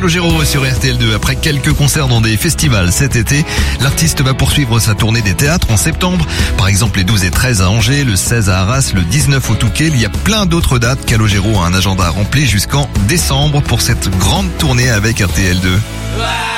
Calogero sur RTL2. Après quelques concerts dans des festivals cet été, l'artiste va poursuivre sa tournée des théâtres en septembre. Par exemple, les 12 et 13 à Angers, le 16 à Arras, le 19 au Touquet. Il y a plein d'autres dates. Calogero a un agenda rempli jusqu'en décembre pour cette grande tournée avec RTL2.